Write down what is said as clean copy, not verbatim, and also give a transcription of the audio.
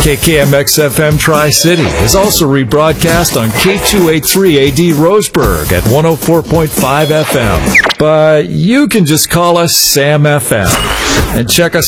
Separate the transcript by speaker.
Speaker 1: KKMX-FM Tri-City is also rebroadcast on K283AD Roseburg at 104.5 FM. But you can just call us Sam FM and check us